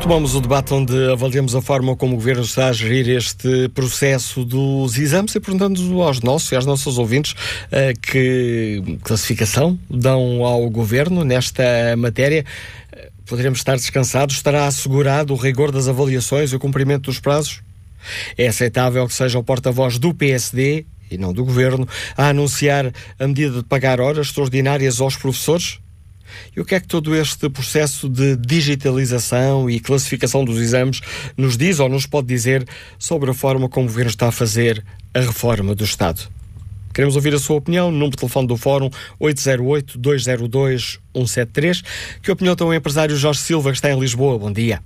Retomamos o debate onde avaliamos a forma como o Governo está a gerir este processo dos exames e perguntando aos nossos e às nossas ouvintes que classificação dão ao Governo nesta matéria. Poderemos estar descansados? Estará assegurado o rigor das avaliações e o cumprimento dos prazos? É aceitável que seja o porta-voz do PSD, e não do Governo, a anunciar a medida de pagar horas extraordinárias aos professores? E o que é que todo este processo de digitalização e classificação dos exames nos diz ou nos pode dizer sobre a forma como o Governo está a fazer a reforma do Estado? Queremos ouvir a sua opinião. Número de telefone do Fórum 808-202-173. Que opinião tem o empresário Jorge Silva, que está em Lisboa? Bom dia.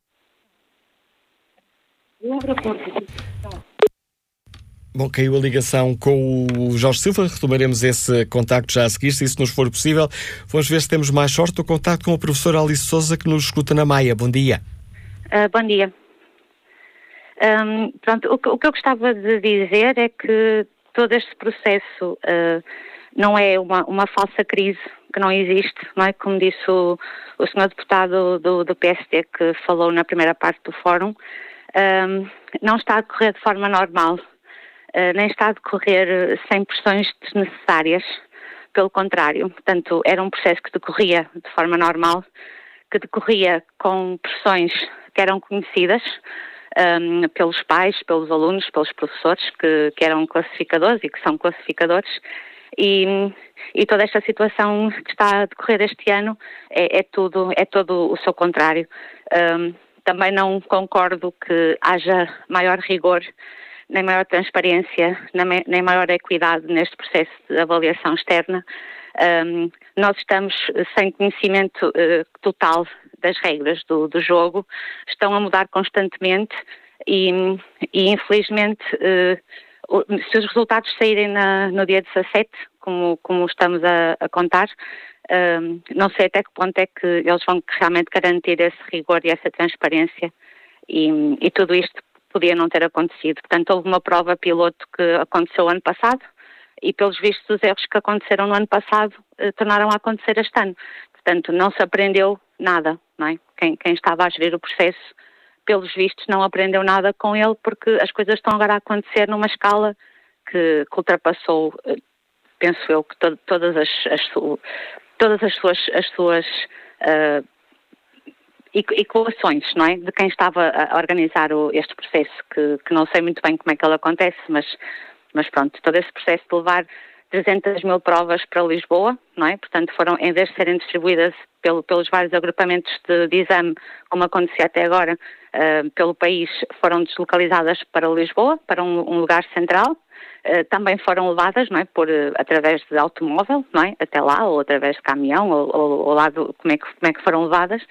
Bom, caiu a ligação com o Jorge Silva. Retomaremos esse contacto já a seguir, se isso nos for possível. Vamos ver se temos mais sorte. O contacto com a professora Alice Sousa, que nos escuta na Maia. Bom dia. Bom dia. Pronto, o que eu gostava de dizer é que todo este processo não é uma falsa crise que não existe, não é? Como disse o senhor deputado do PSD que falou na primeira parte do fórum, não está a decorrer de forma normal, nem está a decorrer sem pressões desnecessárias, pelo contrário. Portanto, era um processo que decorria de forma normal, que decorria com pressões que eram conhecidas pelos pais, pelos alunos, pelos professores que eram classificadores e que são classificadores, e toda esta situação que está a decorrer este ano é todo o seu contrário. Também não concordo que haja maior rigor, nem maior transparência, nem maior equidade neste processo de avaliação externa. Nós estamos sem conhecimento total das regras do jogo, estão a mudar constantemente e infelizmente, se os resultados saírem no dia 17, como estamos a contar, não sei até que ponto é que eles vão realmente garantir esse rigor e essa transparência, e tudo isto podia não ter acontecido. Portanto, houve uma prova piloto que aconteceu ano passado e, pelos vistos, os erros que aconteceram no ano passado tornaram a acontecer este ano. Portanto, não se aprendeu nada, não é? Quem estava a gerir o processo, pelos vistos, não aprendeu nada com ele, porque as coisas estão agora a acontecer numa escala que ultrapassou, penso eu, que todas as suas equações, não é? De quem estava a organizar este processo, que não sei muito bem como é que ele acontece, mas pronto, todo esse processo de levar 300 mil provas para Lisboa, não é? Portanto, foram, em vez de serem distribuídas pelos vários agrupamentos de exame, como acontecia até agora, pelo país, foram deslocalizadas para Lisboa, para um lugar central. Também foram levadas, não é? Através de automóvel, não é? Até lá, ou através de caminhão, ou lá como é que foram levadas.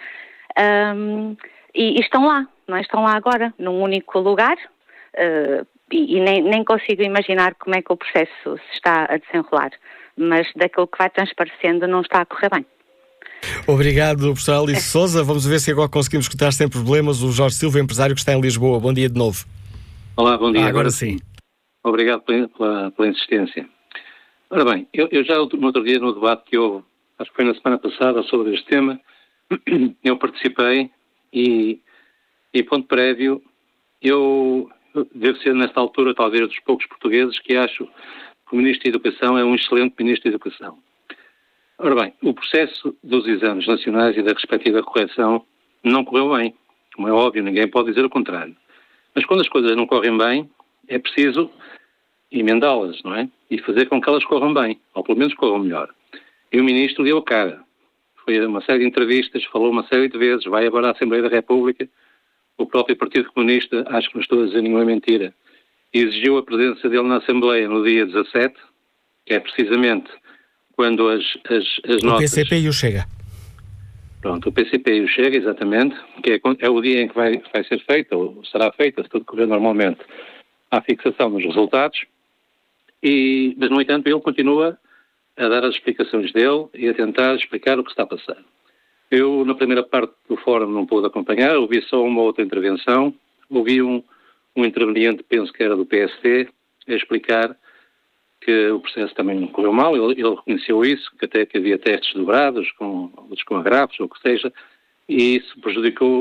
E estão lá, não é? Estão lá agora, num único lugar, e nem consigo imaginar como é que o processo se está a desenrolar, mas daquilo que vai transparecendo não está a correr bem. Obrigado, professora Alice Sousa. Vamos ver se agora conseguimos escutar sem problemas o Jorge Silva, empresário que está em Lisboa. Bom dia de novo. Olá, bom dia. Agora sim. Obrigado pela insistência. Ora bem, eu já no outro dia no debate que houve, acho que foi na semana passada, sobre este tema, eu participei e ponto prévio, eu devo ser nesta altura talvez dos poucos portugueses que acho que o Ministro da Educação é um excelente Ministro da Educação. Ora bem, o processo dos exames nacionais e da respectiva correção não correu bem. Como é óbvio, ninguém pode dizer o contrário. Mas quando as coisas não correm bem, é preciso emendá-las, não é? E fazer com que elas corram bem, ou pelo menos corram melhor. E o Ministro deu a cara. Foi a uma série de entrevistas, falou uma série de vezes, vai agora à Assembleia da República. O próprio Partido Comunista, acho que não estou a dizer nenhuma mentira, exigiu a presença dele na Assembleia no dia 17, que é precisamente quando as notas... O PCP e o Chega. Pronto, o PCP e o Chega, exatamente, que é o dia em que vai ser feita, ou será feita, se tudo correr normalmente, a fixação dos resultados, mas, no entanto, ele continua a dar as explicações dele e a tentar explicar o que está a passar. Eu, na primeira parte do fórum, não pude acompanhar, ouvi só uma outra intervenção, ouvi um interveniente, penso que era do PSD, a explicar que o processo também não correu mal, ele reconheceu isso, que até que havia testes dobrados, com agrafos, ou o que seja, e isso prejudicou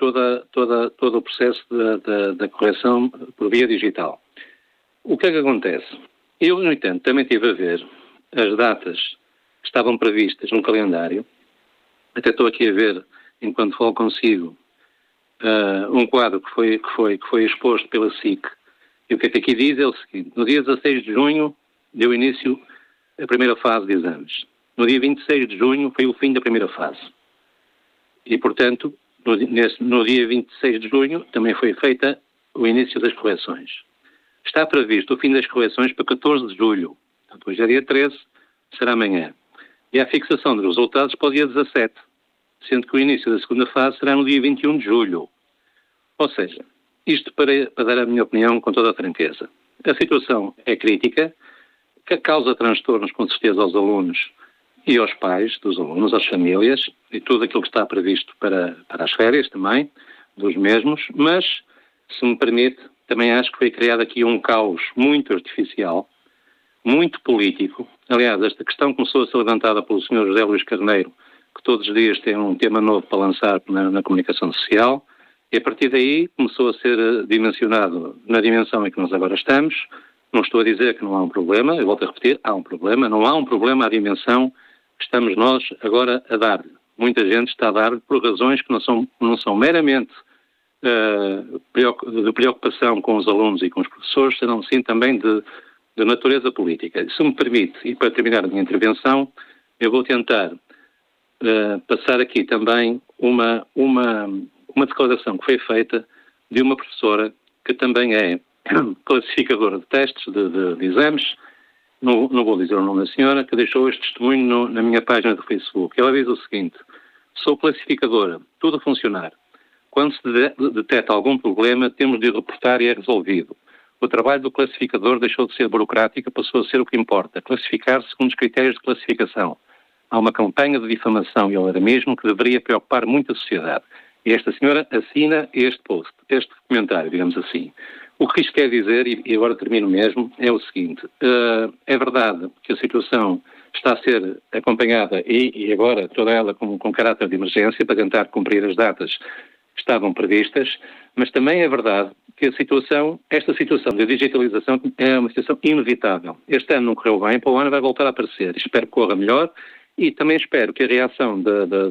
todo o processo da correção por via digital. O que é que acontece? Eu, no entanto, também estive a ver as datas que estavam previstas no calendário. Até estou aqui a ver, enquanto falo consigo, um quadro que foi exposto pela SIC. E o que aqui diz é o seguinte: no dia 16 de junho deu início a primeira fase de exames. No dia 26 de junho foi o fim da primeira fase. E, portanto, no dia 26 de junho também foi feita o início das correções. Está previsto o fim das correções para 14 de julho. Portanto, hoje é dia 13, será amanhã. E a fixação dos resultados para o dia 17, sendo que o início da segunda fase será no dia 21 de julho. Ou seja, isto para dar a minha opinião com toda a franqueza. A situação é crítica, que causa transtornos com certeza aos alunos e aos pais dos alunos, às famílias, e tudo aquilo que está previsto para as férias também, dos mesmos, mas, se me permite, também acho que foi criado aqui um caos muito artificial, muito político. Aliás, esta questão começou a ser levantada pelo Sr. José Luís Carneiro, que todos os dias tem um tema novo para lançar na comunicação social, e a partir daí começou a ser dimensionado na dimensão em que nós agora estamos. Não estou a dizer que não há um problema, eu volto a repetir, há um problema, não há um problema à dimensão que estamos nós agora a dar-lhe. Muita gente está a dar-lhe por razões que não são meramente de preocupação com os alunos e com os professores, serão sim também de natureza política. Se me permite, e para terminar a minha intervenção, eu vou tentar passar aqui também uma declaração que foi feita de uma professora que também é classificadora de testes, de exames, não vou dizer o nome da senhora, que deixou este testemunho na minha página do Facebook. Ela diz o seguinte: sou classificadora, tudo a funcionar. Quando se detecta algum problema, temos de reportar e é resolvido. O trabalho do classificador deixou de ser burocrático, passou a ser o que importa, classificar segundo os critérios de classificação. Há uma campanha de difamação e alarmismo que deveria preocupar muito a sociedade. E esta senhora assina este post, este comentário, digamos assim. O que isto quer dizer, e agora termino mesmo, é o seguinte: é verdade que a situação está a ser acompanhada e agora toda ela com caráter de emergência para tentar cumprir as datas que estavam previstas, mas também é verdade que esta situação de digitalização é uma situação inevitável. Este ano não correu bem, para o ano vai voltar a aparecer. Espero que corra melhor e também espero que a reação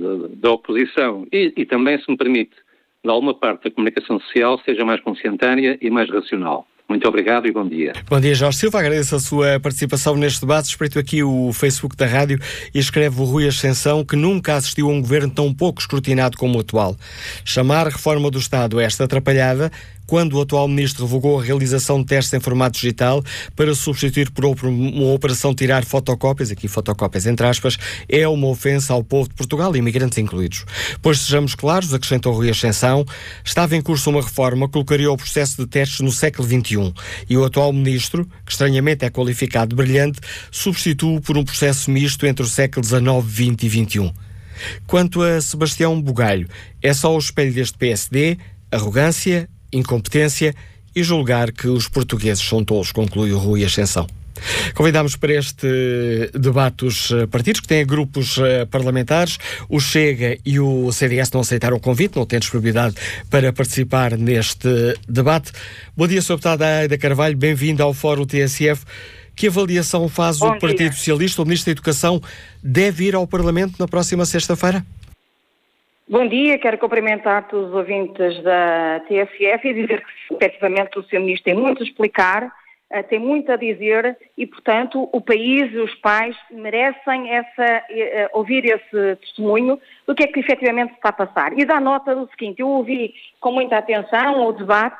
da oposição e também, se me permite, de alguma parte da comunicação social seja mais conscientária e mais racional. Muito obrigado e bom dia. Bom dia, Jorge Silva. Agradeço a sua participação neste debate. Espreito aqui o Facebook da rádio e escreve o Rui Ascensão que nunca assistiu a um governo tão pouco escrutinado como o atual. Chamar a reforma do Estado esta atrapalhada, quando o atual ministro revogou a realização de testes em formato digital para substituir por uma operação tirar fotocópias, aqui fotocópias entre aspas, é uma ofensa ao povo de Portugal, imigrantes incluídos. Pois sejamos claros, acrescentou Rui Ascensão, estava em curso uma reforma que colocaria o processo de testes no século XXI e o atual ministro, que estranhamente é qualificado de brilhante, substitui-o por um processo misto entre o século XIX, XX e XXI. Quanto a Sebastião Bugalho, é só o espelho deste PSD, arrogância, incompetência e julgar que os portugueses são tolos, conclui o Rui Ascensão. Convidamos para este debate os partidos que têm grupos parlamentares. O Chega e o CDS não aceitaram o convite, não têm disponibilidade para participar neste debate. Bom dia, Sr. Deputado Aida Carvalho, bem-vindo ao Fórum TSF. Que avaliação faz o Partido Socialista? O Ministro da Educação deve ir ao Parlamento na próxima sexta-feira? Bom dia, quero cumprimentar todos os ouvintes da TSF e dizer que, efetivamente, o Sr. Ministro tem muito a explicar, tem muito a dizer e, portanto, o país e os pais merecem ouvir esse testemunho do que é que efetivamente se está a passar. E dá nota do seguinte: eu ouvi com muita atenção o debate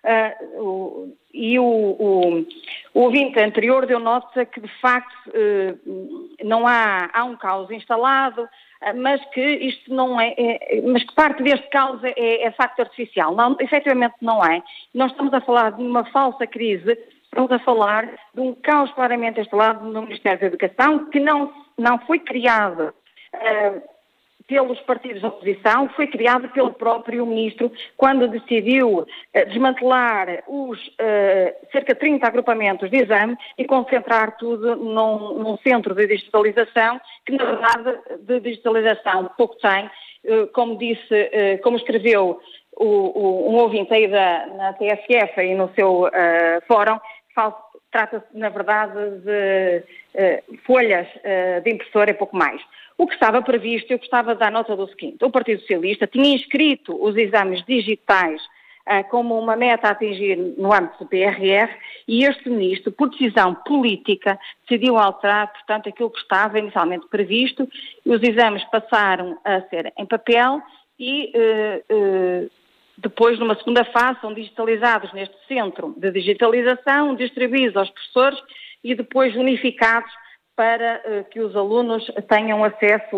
e o ouvinte anterior deu nota que, de facto, não há um caos instalado, mas que isto não mas que parte deste caos é facto artificial. Não, efetivamente não é. Nós estamos a falar de uma falsa crise, estamos a falar de um caos claramente instalado no Ministério da Educação, que não foi criado pelos partidos da oposição, foi criado pelo próprio Ministro quando decidiu desmantelar os cerca de 30 agrupamentos de exame e concentrar tudo num centro de digitalização que, na verdade, de digitalização pouco tem. Como escreveu um ouvinte aí na TSF e no seu fórum, trata-se, na verdade, de folhas de impressora e pouco mais. O que estava previsto, eu gostava de dar nota do seguinte: o Partido Socialista tinha inscrito os exames digitais como uma meta a atingir no âmbito do PRR, e este ministro, por decisão política, decidiu alterar, portanto, aquilo que estava inicialmente previsto, e os exames passaram a ser em papel e depois, numa segunda fase, são digitalizados neste centro de digitalização, distribuídos aos professores e depois unificados para que os alunos tenham acesso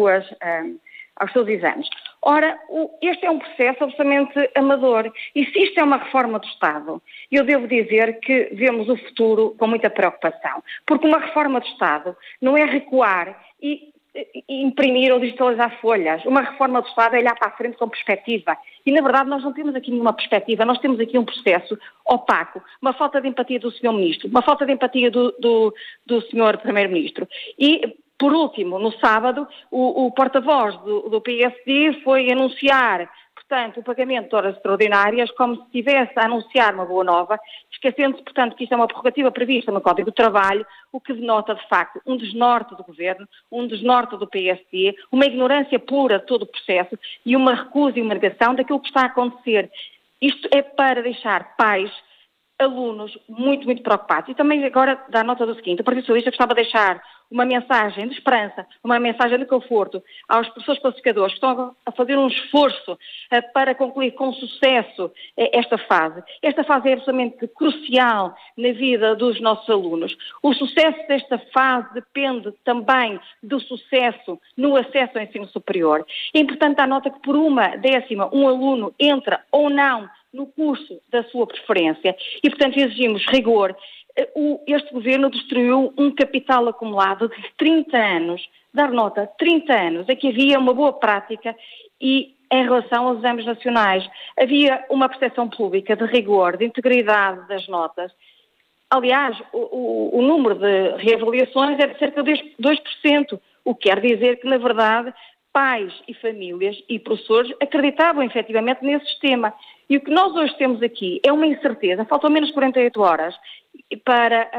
aos seus exames. Ora, este é um processo absolutamente amador, e se isto é uma reforma do Estado, eu devo dizer que vemos o futuro com muita preocupação, porque uma reforma do Estado não é recuar e imprimir ou digitalizar folhas. Uma reforma do Estado é olhar para a frente com perspectiva. E, na verdade, nós não temos aqui nenhuma perspectiva, nós temos aqui um processo opaco, uma falta de empatia do Sr. Ministro, uma falta de empatia do Sr. Primeiro-Ministro. E, por último, no sábado, o porta-voz do PSD foi anunciar, portanto, o pagamento de horas extraordinárias como se estivesse a anunciar uma boa nova, esquecendo-se, portanto, que isto é uma prerrogativa prevista no Código do Trabalho, o que denota, de facto, um desnorte do Governo, um desnorte do PSD, uma ignorância pura de todo o processo e uma recusa e uma negação daquilo que está a acontecer. Isto é para deixar pais, alunos muito, muito preocupados. E também agora dá nota do seguinte: o Partido Socialista gostava de deixar uma mensagem de esperança, uma mensagem de conforto aos professores classificadores que estão a fazer um esforço para concluir com sucesso esta fase. Esta fase é absolutamente crucial na vida dos nossos alunos. O sucesso desta fase depende também do sucesso no acesso ao ensino superior. É importante dar nota que por uma décima um aluno entra ou não no curso da sua preferência e, portanto, exigimos rigor. Este governo destruiu um capital acumulado de 30 anos, dar nota, 30 anos, é que havia uma boa prática e em relação aos exames nacionais havia uma percepção pública de rigor, de integridade das notas. Aliás, o número de reavaliações é de cerca de 2%, o que quer dizer que, na verdade, pais e famílias e professores acreditavam efetivamente nesse sistema. E o que nós hoje temos aqui é uma incerteza, faltam menos de 48 horas para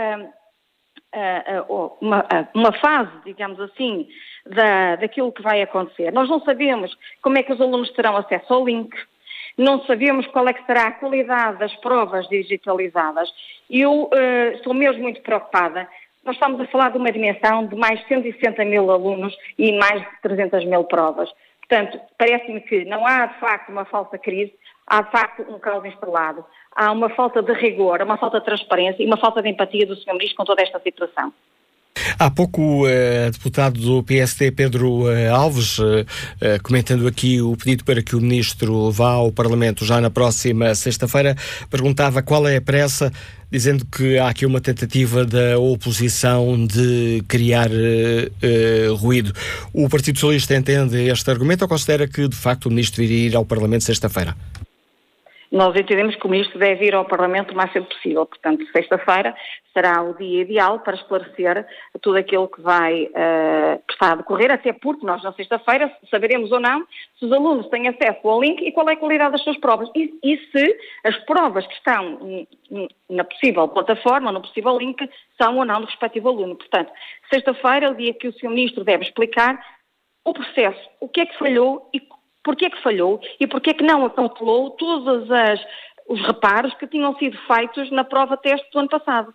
uma fase, digamos assim, daquilo que vai acontecer. Nós não sabemos como é que os alunos terão acesso ao link, não sabemos qual é que será a qualidade das provas digitalizadas. Eu estou mesmo muito preocupada. Nós estamos a falar de uma dimensão de mais de 160 mil alunos e mais de 300 mil provas. Portanto, parece-me que não há, de facto, uma falsa crise, há, de facto, um caos instalado. Há uma falta de rigor, uma falta de transparência e uma falta de empatia do Sr. Ministro com toda esta situação. Há pouco o deputado do PSD, Pedro Alves, comentando aqui o pedido para que o Ministro vá ao Parlamento já na próxima sexta-feira, perguntava qual é a pressa, dizendo que há aqui uma tentativa da oposição de criar ruído. O Partido Socialista entende este argumento ou considera que, de facto, o Ministro iria ir ao Parlamento sexta-feira? Nós entendemos que o Ministro deve ir ao Parlamento o mais cedo possível. Portanto, sexta-feira será o dia ideal para esclarecer tudo aquilo que vai estar a decorrer, até porque nós, na sexta-feira, saberemos ou não se os alunos têm acesso ao link e qual é a qualidade das suas provas. E se as provas que estão na possível plataforma, no possível link, são ou não do respectivo aluno. Portanto, sexta-feira é o dia que o Sr. Ministro deve explicar o processo, o que é que falhou e porquê é que falhou e porquê é que não acautelou todos os reparos que tinham sido feitos na prova-teste do ano passado.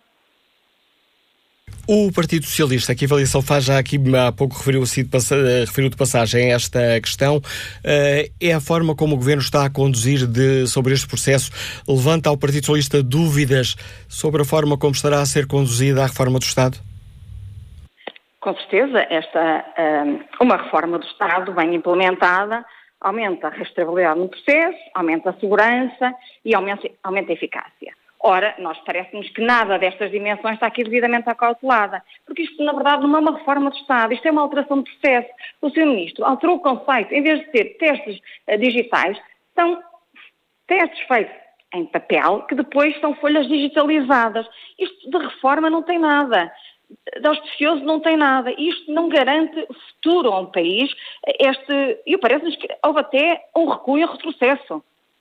O Partido Socialista, que avaliação faz, já aqui há pouco referiu de passagem esta questão, é a forma como o Governo está a conduzir sobre este processo, levanta ao Partido Socialista dúvidas sobre a forma como estará a ser conduzida a reforma do Estado? Com certeza, uma reforma do Estado bem implementada aumenta a rastreabilidade no processo, aumenta a segurança e aumenta a eficácia. Ora, nós parece-nos que nada destas dimensões está aqui devidamente acautelada, porque isto, na verdade, não é uma reforma do Estado, isto é uma alteração de processo. O Sr. Ministro alterou o conceito, em vez de ter testes digitais, são testes feitos em papel, que depois são folhas digitalizadas. Isto de reforma não tem nada. De auspicioso não tem nada. Isto não garante futuro a um país. E parece-nos que houve até um recuo e um retrocesso.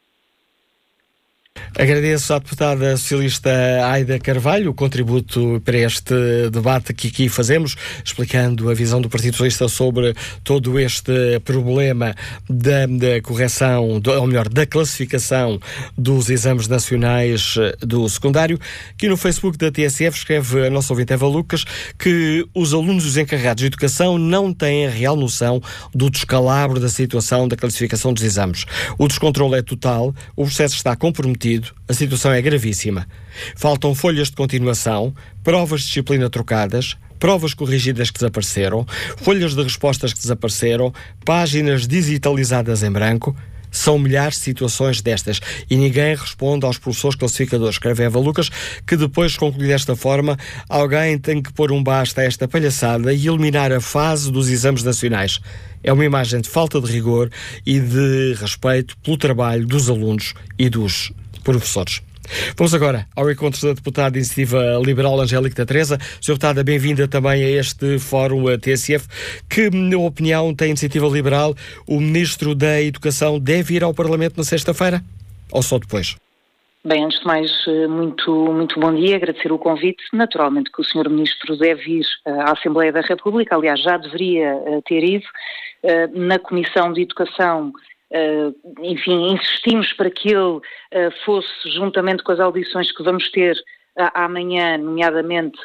Agradeço à deputada socialista Aida Carvalho o contributo para este debate que aqui fazemos, explicando a visão do Partido Socialista sobre todo este problema da correção, ou melhor, da classificação dos exames nacionais do secundário. Aqui no Facebook da TSF escreve a nossa ouvinte Eva Lucas que os alunos e os encarregados de educação não têm a real noção do descalabro da situação da classificação dos exames. O descontrole é total, o processo está comprometido, a situação é gravíssima. Faltam folhas de continuação, provas de disciplina trocadas, provas corrigidas que desapareceram, folhas de respostas que desapareceram, páginas digitalizadas em branco. São milhares de situações destas e ninguém responde aos professores classificadores. Escreve Eva Lucas, que depois conclui desta forma: alguém tem que pôr um basta a esta palhaçada e eliminar a fase dos exames nacionais. É uma imagem de falta de rigor e de respeito pelo trabalho dos alunos e dos professores. Vamos agora ao encontro da deputada de Iniciativa Liberal Angélica Teresa. Sra. Deputada, bem-vinda também a este fórum TSF. Que, na opinião, tem Iniciativa Liberal, o Ministro da Educação deve ir ao Parlamento na sexta-feira? Ou só depois? Bem, antes de mais, muito bom dia, agradecer o convite. Naturalmente que o Sr. Ministro deve ir à Assembleia da República, aliás, já deveria ter ido. Na Comissão de Educação, enfim, insistimos para que ele fosse, juntamente com as audições que vamos ter amanhã, nomeadamente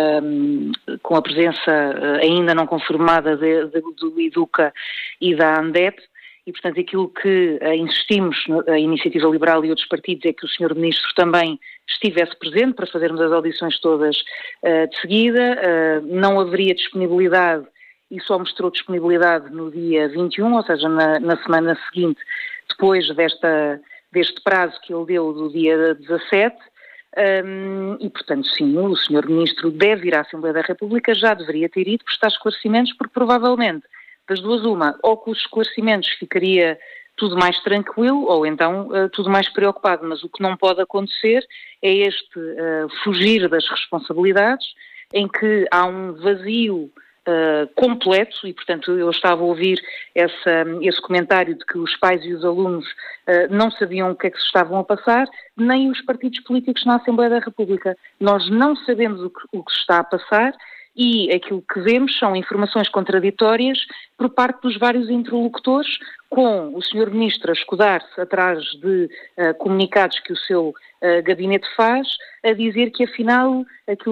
com a presença ainda não confirmada do Educa e da ANDEP, e portanto aquilo que insistimos, a Iniciativa Liberal e outros partidos, é que o Sr. Ministro também estivesse presente para fazermos as audições todas de seguida. Não haveria disponibilidade e só mostrou disponibilidade no dia 21, ou seja, na semana seguinte, depois deste prazo que ele deu do dia 17, e, portanto, sim, o Sr. Ministro deve ir à Assembleia da República, já deveria ter ido prestar esclarecimentos, porque provavelmente, das duas uma, ou com os esclarecimentos ficaria tudo mais tranquilo, ou então tudo mais preocupado, mas o que não pode acontecer é este fugir das responsabilidades, em que há um vazio completo, e portanto eu estava a ouvir esse comentário de que os pais e os alunos não sabiam o que é que se estavam a passar, nem os partidos políticos na Assembleia da República. Nós não sabemos o que se está a passar e aquilo que vemos são informações contraditórias por parte dos vários interlocutores, com o Sr. Ministro a escudar-se atrás de comunicados que o seu gabinete faz, a dizer que afinal aquilo